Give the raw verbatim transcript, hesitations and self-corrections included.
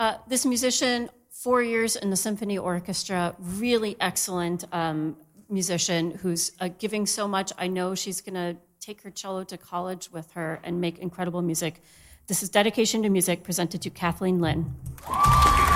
Uh, this musician, four years in the symphony orchestra, really excellent um, musician who's uh, giving so much. I know she's going to take her cello to college with her and make incredible music. This is Dedication to Music, presented to Kathleen Lynn.